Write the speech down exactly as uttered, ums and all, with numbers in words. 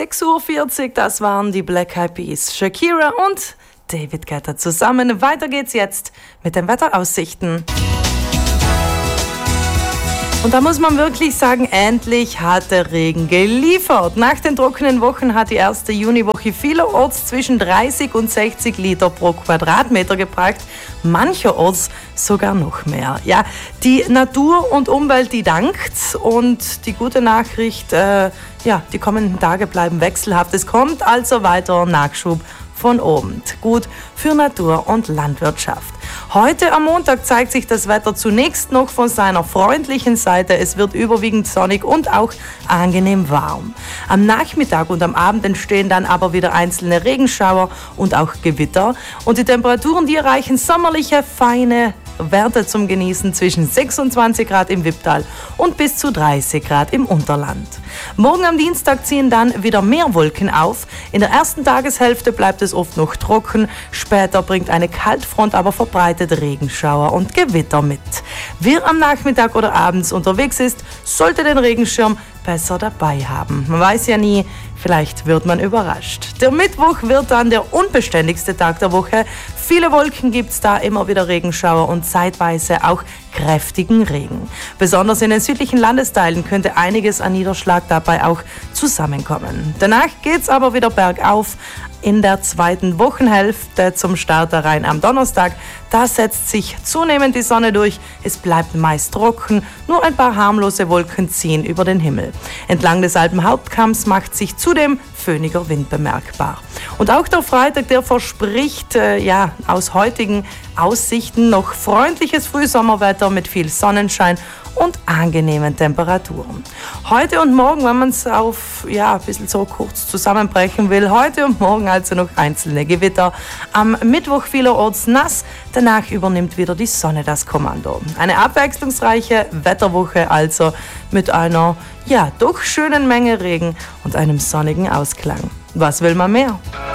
sechs Uhr vierzig, das waren die Black Eyed Peas, Shakira und David Guetta zusammen. Weiter geht's jetzt mit den Wetteraussichten. Und da muss man wirklich sagen, endlich hat der Regen geliefert. Nach den trockenen Wochen hat die erste Juniwoche vielerorts zwischen dreißig und sechzig Liter pro Quadratmeter gebracht, mancherorts sogar noch mehr. Ja, die Natur und Umwelt, die dankt, und die gute Nachricht, äh, ja, die kommenden Tage bleiben wechselhaft. Es kommt also weiter Nachschub von oben. Gut für Natur und Landwirtschaft. Heute am Montag zeigt sich das Wetter zunächst noch von seiner freundlichen Seite. Es wird überwiegend sonnig und auch angenehm warm. Am Nachmittag und am Abend entstehen dann aber wieder einzelne Regenschauer und auch Gewitter. Und die Temperaturen, die erreichen sommerliche, feine Werte zum Genießen zwischen sechsundzwanzig Grad im Wipptal und bis zu dreißig Grad im Unterland. Morgen am Dienstag ziehen dann wieder mehr Wolken auf. In der ersten Tageshälfte bleibt es oft noch trocken. Später bringt eine Kaltfront aber verbreitet Regenschauer und Gewitter mit. Wer am Nachmittag oder abends unterwegs ist, sollte den Regenschirm besser dabei haben. Man weiß ja nie, vielleicht wird man überrascht. Der Mittwoch wird dann der unbeständigste Tag der Woche. Viele Wolken gibt es da, immer wieder Regenschauer und zeitweise auch kräftigen Regen. Besonders in den südlichen Landesteilen könnte einiges an Niederschlag dabei auch zusammenkommen. Danach geht's aber wieder bergauf. In der zweiten Wochenhälfte zum Start der Rhein am Donnerstag, da setzt sich zunehmend die Sonne durch. Es bleibt meist trocken, nur ein paar harmlose Wolken ziehen über den Himmel. Entlang des Alpenhauptkamms macht sich zudem föhniger Wind bemerkbar. Und auch der Freitag, der verspricht, äh, ja, aus heutigen Aussichten noch freundliches Frühsommerwetter mit viel Sonnenschein und angenehmen Temperaturen. Heute und morgen, wenn man es auf ja, ein bisschen so kurz zusammenbrechen will, heute und morgen also noch einzelne Gewitter. Am Mittwoch vielerorts nass, danach übernimmt wieder die Sonne das Kommando. Eine abwechslungsreiche Wetterwoche also mit einer ja doch schönen Menge Regen und einem sonnigen Ausklang. Was will man mehr?